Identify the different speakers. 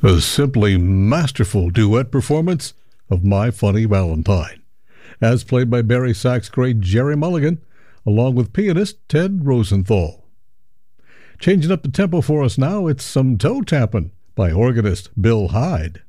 Speaker 1: A simply masterful duet performance of My Funny Valentine, as played by Barry Sachs' great Gerry Mulligan, along with pianist Ted Rosenthal. Changing up the tempo for us now, it's some toe tapping by organist Bill Hyde.